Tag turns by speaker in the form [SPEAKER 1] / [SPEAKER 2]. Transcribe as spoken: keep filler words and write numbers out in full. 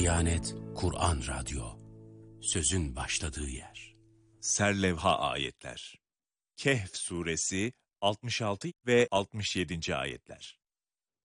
[SPEAKER 1] Diyanet Kur'an Radyo, sözün başladığı yer.
[SPEAKER 2] Serlevha ayetler. Kehf suresi altmış altı ve altmış yedinci ayetler.